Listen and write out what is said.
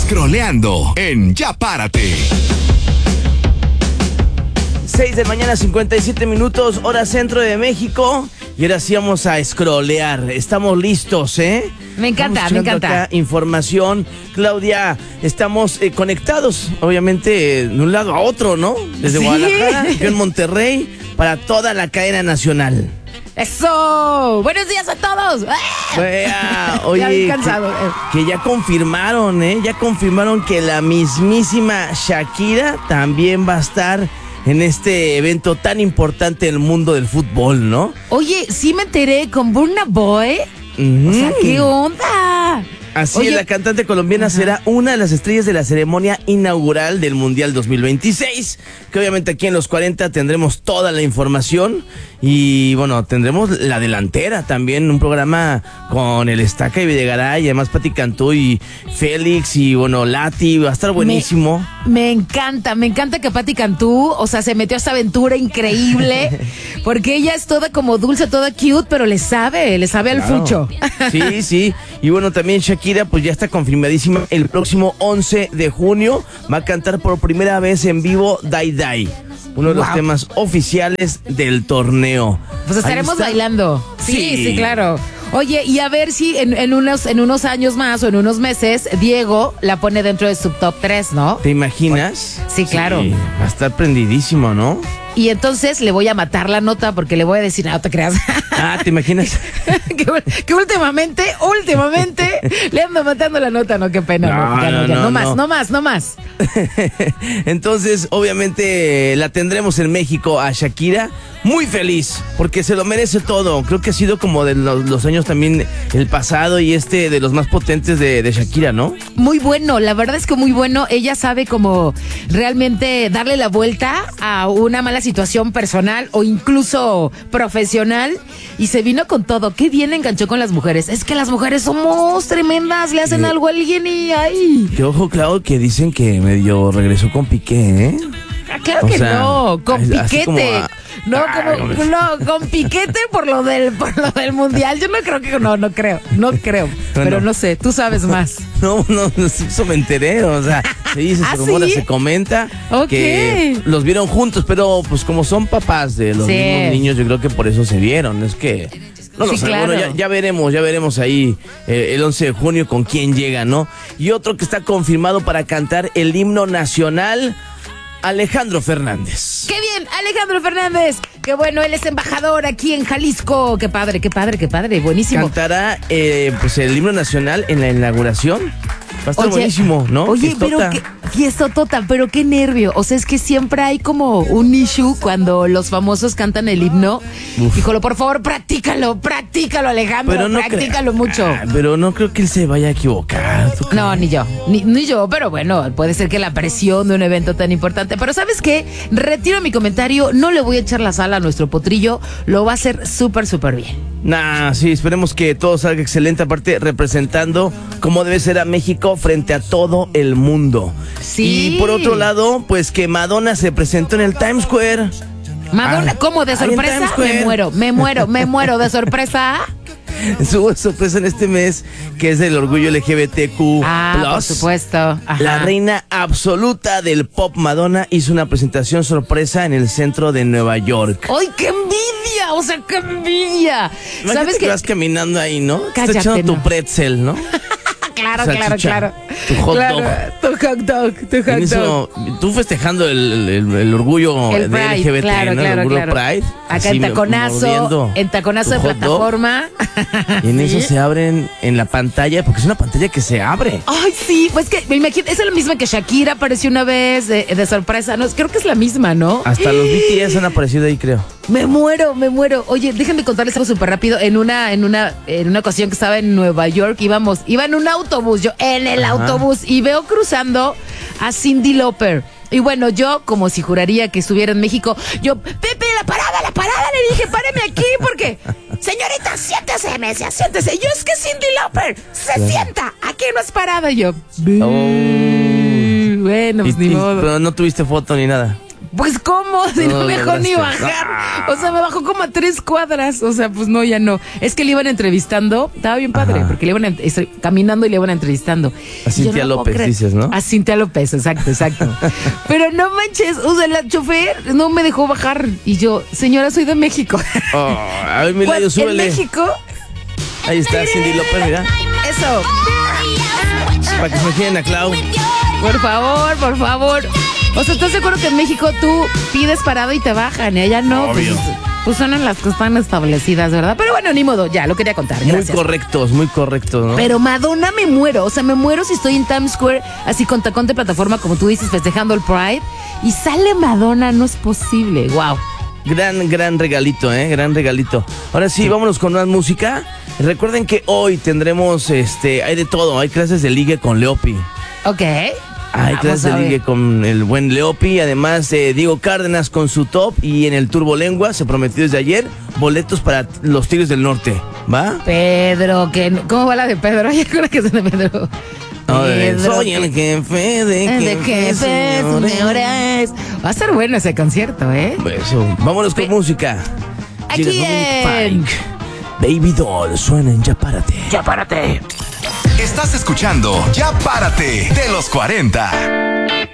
Scrolleando en Ya Párate. 6 de mañana, 57 minutos, hora centro de México. Y ahora sí vamos a scrollear. Estamos listos, ¿eh? Me encanta, me encanta. Acá información. Claudia, estamos conectados, obviamente, de un lado a otro, ¿no? Desde Guadalajara, yo en Monterrey, para toda la cadena nacional. ¡Eso! ¡Buenos días a todos! Oye, ya bien cansado. Que ya confirmaron, ¿eh? Ya confirmaron que la mismísima Shakira también va a estar en este evento tan importante en el mundo del fútbol, ¿no? Oye, sí me enteré con Burna Boy. O sea, ¿qué onda? Así Oye, es, la cantante colombiana será una de las estrellas de la ceremonia inaugural del Mundial 2026, que obviamente aquí en Los 40 tendremos toda la información y bueno, tendremos la delantera también, un programa con el Estaca y Videgaray, y además Pati Cantú y Félix y bueno, Lati, va a estar buenísimo. Me encanta que Pati Cantú, o sea, se metió a esta aventura increíble, porque ella es toda como dulce, toda cute, pero le sabe al fucho. Sí, sí, y bueno, también Shakira pues ya está confirmadísima, el próximo 11 de junio va a cantar por primera vez en vivo Die Die, uno de los temas oficiales del torneo. Pues estaremos bailando. Sí, claro. Oye, y a ver si en unos años más o en unos meses Diego la pone dentro de su top 3, ¿no? ¿Te imaginas? Sí, claro. Sí, va a estar prendidísimo, ¿no? Y entonces le voy a matar la nota porque le voy a decir, no te creas. ¿te imaginas? que últimamente le ando matando la nota, no, qué pena. No más. Entonces, obviamente, la tendremos en México a Shakira muy feliz, porque se lo merece todo. Creo que ha sido como de los años también el pasado y de los más potentes de Shakira, ¿no? Muy bueno, la verdad es que muy bueno. Ella sabe como realmente darle la vuelta a una mala situación personal o incluso profesional y se vino con todo. Qué bien enganchó con las mujeres. Es que las mujeres somos tremendas, le hacen algo a alguien y ¡ay! Que ojo, Clau, que dicen que medio regresó con Piqué, ¿eh? Claro que no, con Piquete. Con Piquete por lo del mundial. Yo no creo. Pero no sé, tú sabes más. No, eso me enteré, o sea, se dice, se rumora, se comenta que los vieron juntos, pero pues como son papás de los mismos niños, yo creo que por eso se vieron, es que no lo sé, claro. Bueno, ya veremos ahí el 11 de junio con quién llega, ¿no? Y otro que está confirmado para cantar el himno nacional, Alejandro Fernández. ¡Qué bien, Alejandro Fernández! ¡Qué bueno, él es embajador aquí en Jalisco! ¡Qué padre, buenísimo! Cantará pues el himno nacional en la inauguración. Va a estar buenísimo, ¿no? Oye, fiestotota, pero qué nervio. O sea, es que siempre hay como un issue cuando los famosos cantan el himno. Híjole, por favor, practícalo, Alejandro, pero practícalo mucho. Pero no creo que él se vaya a equivocar. No, ni yo, pero bueno, puede ser que la presión de un evento tan importante. Pero ¿sabes qué? Retiro mi comentario, no le voy a echar la sal a nuestro potrillo, lo va a hacer súper bien. Sí, esperemos que todo salga excelente, aparte representando como debe ser a México frente a todo el mundo. Sí. Y por otro lado, pues que Madonna se presentó en el Times Square. Madonna, ¿cómo? ¿De sorpresa? Me muero de sorpresa. Su sorpresa en este mes, que es el orgullo LGBTQ+. Por supuesto. Ajá. La reina absoluta del pop, Madonna, hizo una presentación sorpresa en el centro de Nueva York. ¡Ay, qué envidia! O sea, qué envidia. ¿Sabes que vas caminando ahí, no? Cállate, estás echando tu pretzel, ¿no? Claro. Tu hot dog. Tu hot dog. Tú festejando el orgullo de LGBT, ¿no? El orgullo Pride. Acá en taconazo de plataforma. Y en eso se abren en la pantalla, porque es una pantalla que se abre. Ay, sí, pues que me imagino, es la misma que Shakira apareció una vez de sorpresa. No, creo que es la misma, ¿no? Hasta los BTS han aparecido ahí, creo. Me muero. Oye, déjenme contarles algo súper rápido. En una ocasión que estaba en Nueva York, iba en un autobús, yo en el autobús, y veo cruzando a Cyndi Lauper. Y bueno, yo, como si juraría que estuviera en México, yo, Pepe, la parada, le dije, páreme aquí, porque, señorita, siéntese. Me decía, siéntese. Yo, es que Cyndi Lauper se sienta, aquí no es parada. Y yo, bueno, pues ni modo. Pero no tuviste foto ni nada. Pues, ¿cómo? Si no me dejó ni bajar. O sea, me bajó como a 3 cuadras. O sea, pues no, ya no. Es que le iban entrevistando. Estaba bien padre, porque le iban caminando y le iban entrevistando. A Cintia López, dices, ¿no? A Cintia López, exacto. Pero no manches, o sea, la chofer no me dejó bajar. Y yo, señora, soy de México. A ver, Milayo, súbele. ¿En México? Ahí está Cindy López, mira. Eso. Para que se imaginen a Clau. Por favor. O sea, ¿estás seguro que en México tú pides parado y te bajan? Y allá no. Pues son en las que están establecidas, ¿verdad? Pero bueno, ni modo, ya, lo quería contar. Gracias. Muy correctos, ¿no? Pero Madonna me muero. O sea, me muero si estoy en Times Square, así con tacón de plataforma, como tú dices, festejando el Pride. Y sale Madonna, no es posible. Wow. Gran regalito, gran regalito. Ahora sí, vámonos con más música. Recuerden que hoy tendremos, hay de todo. Hay clases de ligue con Leopi. Ok. Hay clases de ligue con el buen Leopi. Además, Diego Cárdenas con su top. Y en el Turbolengua se prometió desde ayer boletos para los Tigres del Norte. ¿Va? Pedro, ¿cómo va la de Pedro? Ay, acuerdo que es de Pedro. Soy el jefe de jefes, señores. Va a ser bueno ese concierto, ¿eh? Eso. Vámonos con música. Aquí en Baby Doll suena en Ya Párate. Ya Párate. Estás escuchando Ya Párate de los 40.